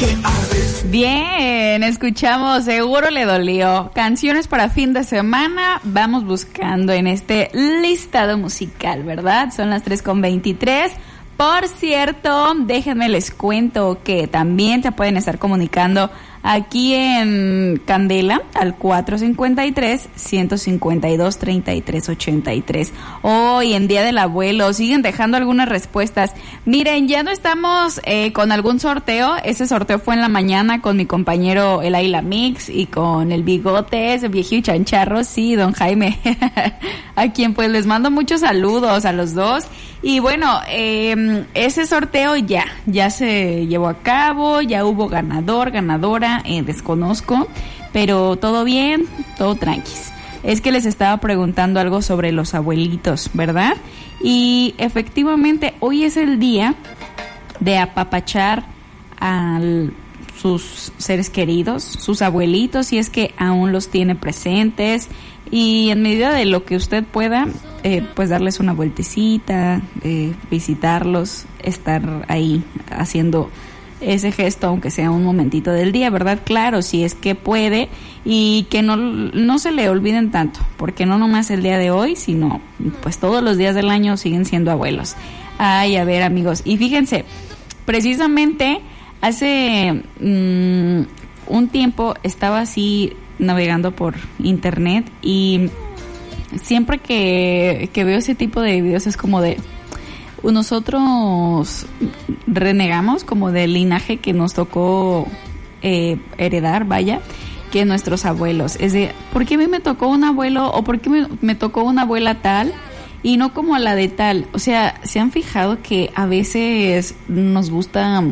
Bien, escuchamos Seguro le dolió. Canciones para fin de semana. Vamos buscando en este listado musical, ¿verdad? Son las 3:23. Por cierto, déjenme les cuento que también se pueden estar comunicando aquí en Candela al 453-152-3383. Hoy en Día del Abuelo siguen dejando algunas respuestas. Miren, ya no estamos con algún sorteo. Ese sorteo fue en la mañana con mi compañero el Águila Mix y con el Bigote, ese viejillo chancharro, sí, don Jaime, a quien pues les mando muchos saludos a los dos. Y bueno, ese sorteo ya se llevó a cabo, ya hubo ganador, ganadora, desconozco, pero todo bien, todo tranquis. Es que les estaba preguntando algo sobre los abuelitos, ¿verdad? Y efectivamente hoy es el día de apapachar a sus seres queridos, sus abuelitos, si es que aún los tiene presentes, y en medida de lo que usted pueda, pues darles una vueltecita, visitarlos, estar ahí haciendo ese gesto, aunque sea un momentito del día, ¿verdad? Claro, si es que puede, y que no se le olviden tanto, porque no nomás el día de hoy, sino pues todos los días del año siguen siendo abuelos. Ay, a ver, amigos, y fíjense, precisamente hace un tiempo estaba así navegando por internet y siempre que veo ese tipo de videos es como de nosotros renegamos como del linaje que nos tocó heredar, vaya, que nuestros abuelos. Es de, ¿por qué a mí me tocó un abuelo o por qué me tocó una abuela tal y no como a la de tal? O sea, ¿se han fijado que a veces nos gusta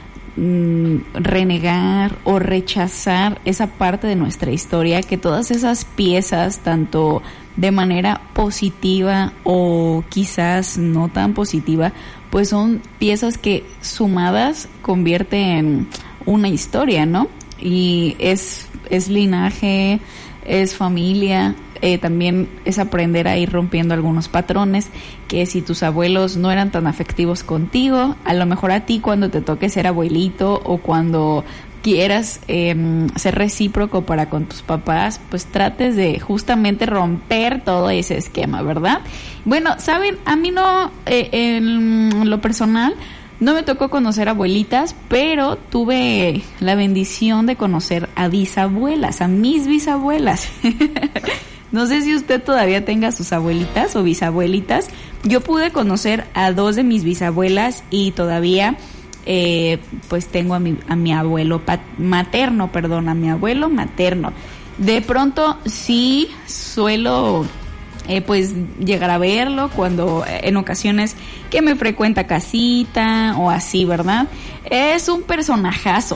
renegar o rechazar esa parte de nuestra historia, que todas esas piezas, tanto de manera positiva o quizás no tan positiva, pues son piezas que sumadas convierten en una historia, ¿no? Y es linaje, es familia, también es aprender a ir rompiendo algunos patrones, que si tus abuelos no eran tan afectivos contigo, a lo mejor a ti cuando te toque ser abuelito o cuando quieras ser recíproco para con tus papás, pues trates de justamente romper todo ese esquema, ¿verdad? Bueno, ¿saben? A mí no, en lo personal, no me tocó conocer abuelitas, pero tuve la bendición de conocer a bisabuelas, a mis bisabuelas. No sé si usted todavía tenga sus abuelitas o bisabuelitas. Yo pude conocer a 2 de mis bisabuelas y todavía pues tengo a mi abuelo materno. A mi abuelo materno. De pronto sí suelo pues llegar a verlo cuando en ocasiones que me frecuenta casita o así, ¿verdad? Es un personajazo.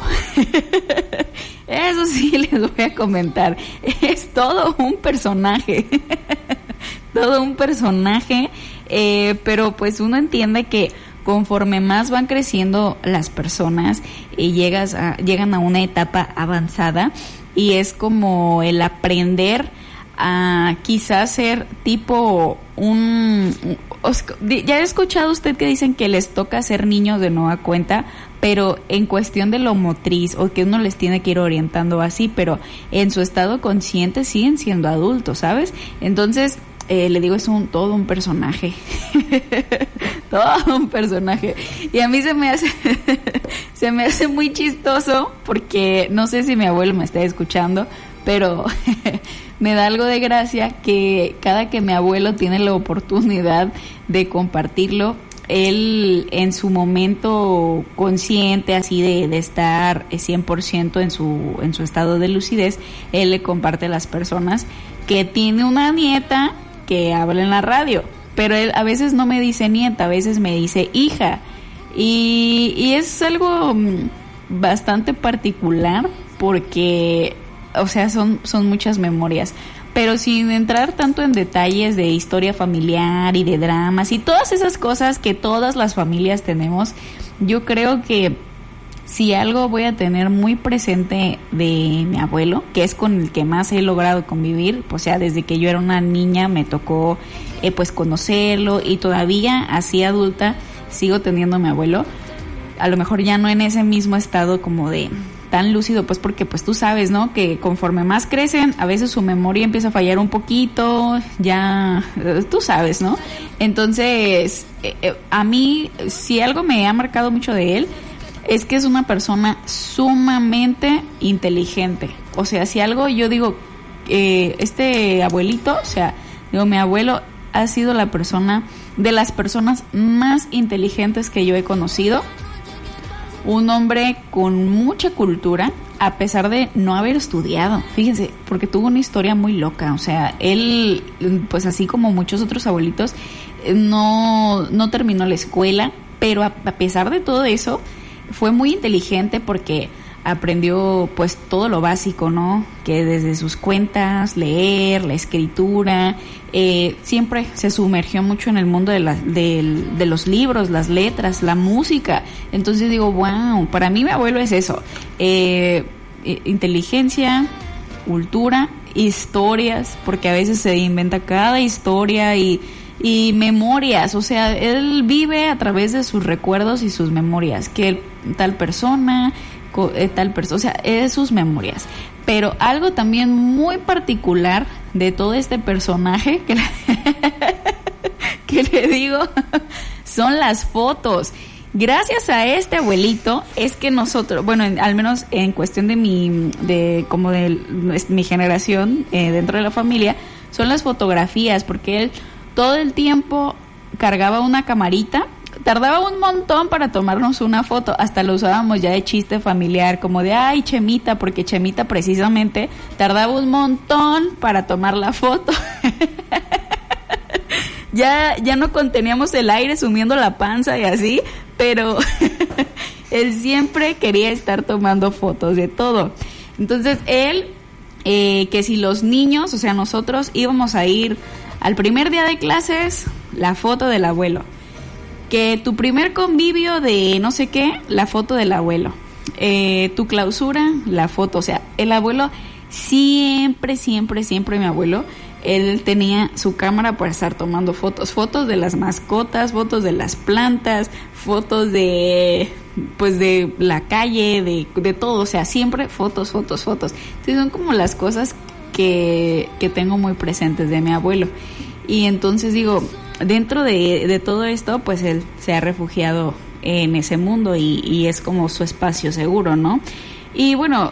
Eso sí les voy a comentar. Es todo un personaje. Todo un personaje. Pero pues uno entiende que conforme más van creciendo las personas y llegan a una etapa avanzada, y es como el aprender a quizás ser tipo ya he escuchado usted que dicen que les toca ser niños de nueva cuenta, pero en cuestión de lo motriz, o que uno les tiene que ir orientando así, pero en su estado consciente siguen siendo adultos, ¿sabes? Entonces le digo, es todo un personaje. Todo un personaje. Y a mí se me hace muy chistoso, porque no sé si mi abuelo me está escuchando, pero me da algo de gracia que cada que mi abuelo tiene la oportunidad de compartirlo, él en su momento consciente así de estar 100% en su estado de lucidez, él le comparte a las personas que tiene una nieta que habla en la radio, pero él a veces no me dice nieta, a veces me dice hija, y es algo bastante particular, porque o sea, son muchas memorias, pero sin entrar tanto en detalles de historia familiar y de dramas y todas esas cosas que todas las familias tenemos. Yo creo que si algo voy a tener muy presente de mi abuelo, que es con el que más he logrado convivir, o sea, desde que yo era una niña me tocó pues conocerlo, y todavía así adulta sigo teniendo a mi abuelo, a lo mejor ya no en ese mismo estado como de tan lúcido, pues porque pues tú sabes, ¿no? Que conforme más crecen, a veces su memoria empieza a fallar un poquito, ya tú sabes, ¿no? Entonces, a mí, si algo me ha marcado mucho de él, es que es una persona sumamente inteligente. O sea, si algo yo digo, este abuelito, o sea, digo, mi abuelo ha sido la persona, de las personas más inteligentes que yo he conocido. Un hombre con mucha cultura, a pesar de no haber estudiado, fíjense, porque tuvo una historia muy loca. O sea, él, pues así como muchos otros abuelitos, no terminó la escuela, pero a pesar de todo eso, fue muy inteligente porque aprendió pues todo lo básico, ¿no? Que desde sus cuentas, leer, la escritura, siempre se sumergió mucho en el mundo de los libros, las letras, la música. Entonces digo, wow, para mí mi abuelo es eso, inteligencia, cultura, historias, porque a veces se inventa cada historia y memorias. O sea, él vive a través de sus recuerdos y sus memorias, que tal persona, o sea, es sus memorias. Pero algo también muy particular de todo este personaje que le digo, son las fotos. Gracias a este abuelito es que nosotros, bueno, al menos en cuestión de mi generación, dentro de la familia, son las fotografías, porque él todo el tiempo cargaba una camarita. Tardaba un montón para tomarnos una foto, hasta lo usábamos ya de chiste familiar, como de, ay, Chemita, porque Chemita precisamente tardaba un montón para tomar la foto. ya no conteníamos el aire sumiendo la panza y así, pero él siempre quería estar tomando fotos de todo. Entonces él, que si los niños, o sea, nosotros íbamos a ir al primer día de clases, la foto del abuelo. Que tu primer convivio de no sé qué, la foto del abuelo. Tu clausura, la foto. O sea, el abuelo siempre, mi abuelo, él tenía su cámara para estar tomando fotos. Fotos de las mascotas, fotos de las plantas, fotos de la calle, de todo. O sea, siempre fotos. Entonces son como las cosas que tengo muy presentes de mi abuelo. Y entonces digo, dentro de todo esto, pues él se ha refugiado en ese mundo y es como su espacio seguro, ¿no? Y bueno,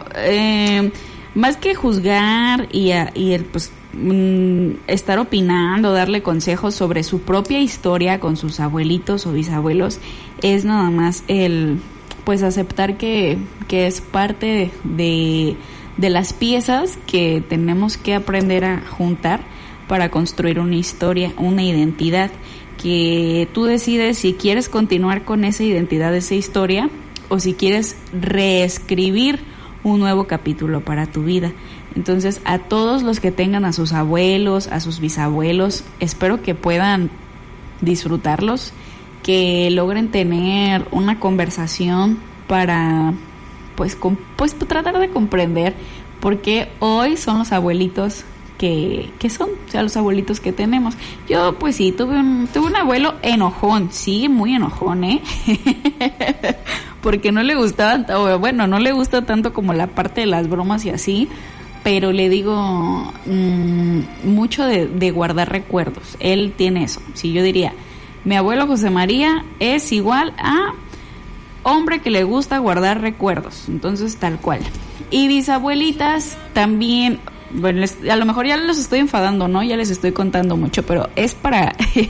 más que juzgar y el, pues, estar opinando, darle consejos sobre su propia historia con sus abuelitos o bisabuelos, es nada más el, pues, aceptar que es parte de las piezas que tenemos que aprender a juntar para construir una historia, una identidad, que tú decides si quieres continuar con esa identidad, esa historia, o si quieres reescribir un nuevo capítulo para tu vida. Entonces, a todos los que tengan a sus abuelos, a sus bisabuelos, espero que puedan disfrutarlos, que logren tener una conversación para pues tratar de comprender por qué hoy son los abuelitos que son, o sea, los abuelitos que tenemos. Yo, pues sí, tuve un abuelo enojón, sí, muy enojón, porque no le gustaba, no le gusta tanto como la parte de las bromas y así, pero le digo, mucho de guardar recuerdos. Él tiene eso. Sí, yo diría, mi abuelo José María es igual a hombre que le gusta guardar recuerdos, entonces tal cual. Y bisabuelitas también. Bueno, a lo mejor ya los estoy enfadando, ¿no? Ya les estoy contando mucho, pero es para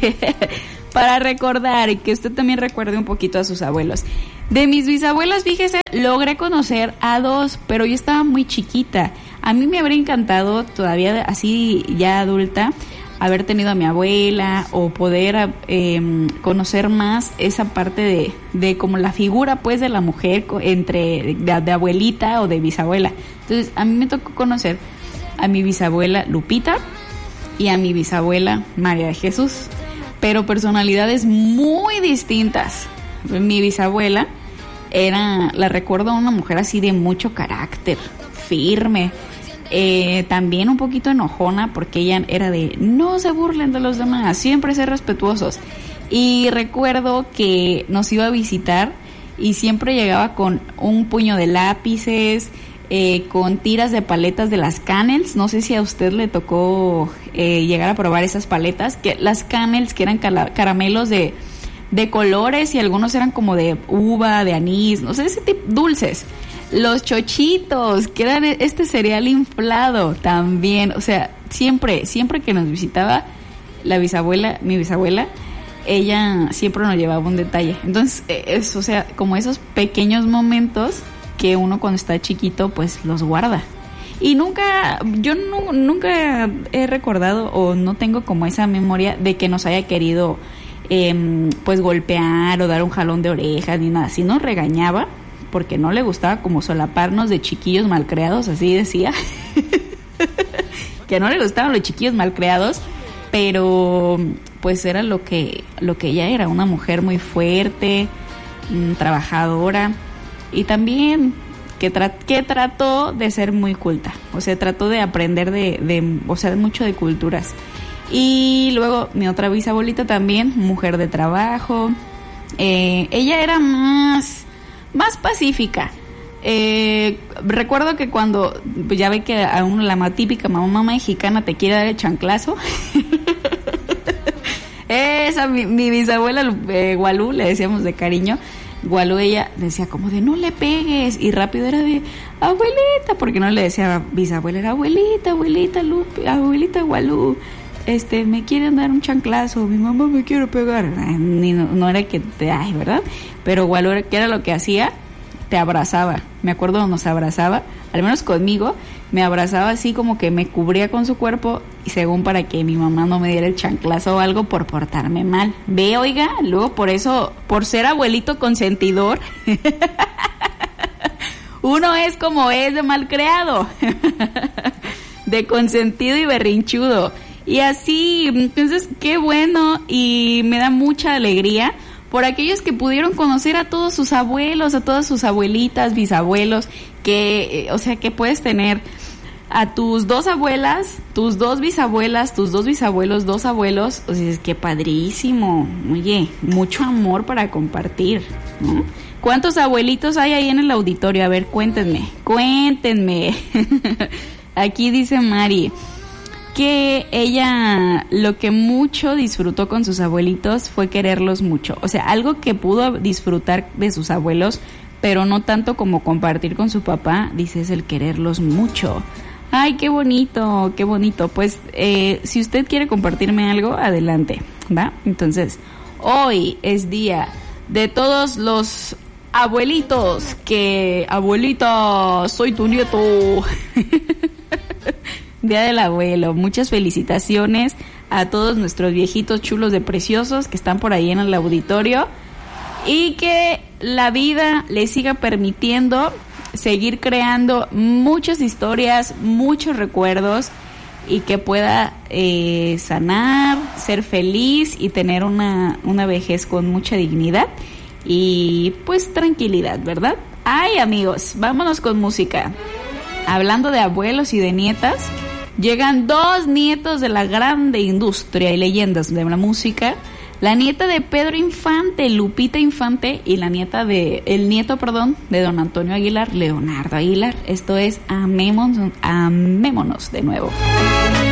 recordar y que usted también recuerde un poquito a sus abuelos. De mis bisabuelos, fíjese, logré conocer a 2, pero yo estaba muy chiquita. A mí me habría encantado, todavía así ya adulta, haber tenido a mi abuela o poder conocer más esa parte de como la figura, pues, de la mujer de abuelita o de bisabuela. Entonces, a mí me tocó conocer a mi bisabuela Lupita y a mi bisabuela María de Jesús, pero personalidades muy distintas. Mi bisabuela la recuerdo una mujer así de mucho carácter, firme, también un poquito enojona, porque ella era de no se burlen de los demás, siempre ser respetuosos. Y recuerdo que nos iba a visitar y siempre llegaba con un puño de lápices, con tiras de paletas de las Canels. No sé si a usted le tocó llegar a probar esas paletas, que las Canels, que eran caramelos de colores, y algunos eran como de uva, de anís, no sé, ese tipo, dulces. Los chochitos, que eran este cereal inflado también. O sea, siempre que nos visitaba mi bisabuela, ella siempre nos llevaba un detalle. Entonces, o sea, como esos pequeños momentos que uno cuando está chiquito pues los guarda. Y nunca he recordado, o no tengo como esa memoria de que nos haya querido pues golpear o dar un jalón de orejas ni nada. Si nos regañaba porque no le gustaba como solaparnos de chiquillos malcriados, así decía. Que no le gustaban los chiquillos malcriados, pero pues era lo que ella era, una mujer muy fuerte, trabajadora, y también que trató de ser muy culta. O sea, trató de aprender o sea, mucho de culturas. Y luego mi otra bisabuelita también, mujer de trabajo. Ella era más pacífica. Recuerdo que cuando, pues ya ve que a uno la más típica mamá mexicana te quiere dar el chanclazo. Esa, mi bisabuela Gualú, le decíamos de cariño, Gualú, ella decía como de no le pegues, y rápido era de abuelita, porque no le decía bisabuela, era abuelita Lupe, abuelita Gualú, me quieren dar un chanclazo, mi mamá me quiere pegar. No era que ¿verdad? Pero Gualú, ¿qué era lo que hacía? Te abrazaba. Me acuerdo, nos abrazaba, al menos conmigo, me abrazaba así como que me cubría con su cuerpo, y según para que mi mamá no me diera el chanclazo o algo por portarme mal. Ve, oiga, luego por eso, por ser abuelito consentidor, uno es como es de malcriado, de consentido y berrinchudo. Y así, entonces, qué bueno, y me da mucha alegría por aquellos que pudieron conocer a todos sus abuelos, a todas sus abuelitas, bisabuelos, que, o sea, que puedes tener a tus dos abuelas, tus dos bisabuelas, tus dos bisabuelos, dos abuelos. O sea, es que padrísimo. Oye, mucho amor para compartir, ¿no? ¿Cuántos abuelitos hay ahí en el auditorio? A ver, cuéntenme. Aquí dice Mari que ella lo que mucho disfrutó con sus abuelitos fue quererlos mucho. O sea, algo que pudo disfrutar de sus abuelos, pero no tanto como compartir con su papá, dice, es el quererlos mucho. Ay, qué bonito, qué bonito. Pues si usted quiere compartirme algo, adelante, ¿va? Entonces, hoy es día de todos los abuelitos que... Abuelita, soy tu nieto. Día del abuelo. Muchas felicitaciones a todos nuestros viejitos chulos de preciosos que están por ahí en el auditorio, y que la vida les siga permitiendo seguir creando muchas historias, muchos recuerdos, y que pueda sanar, ser feliz y tener una vejez con mucha dignidad y pues tranquilidad, ¿verdad? Ay, amigos, vámonos con música. Hablando de abuelos y de nietas, llegan dos nietos de la grande industria y leyendas de la música. La nieta de Pedro Infante, Lupita Infante, y el nieto de don Antonio Aguilar, Leonardo Aguilar. Esto es Amémonos de nuevo.